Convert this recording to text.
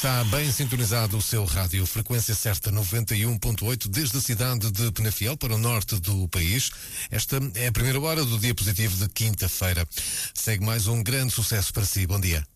Está bem sintonizado o seu rádio, frequência certa 91.8, desde a cidade de Penafiel para o norte do país. Esta é a primeira hora do dia positivo de quinta-feira. Segue mais um grande sucesso para si. Bom dia.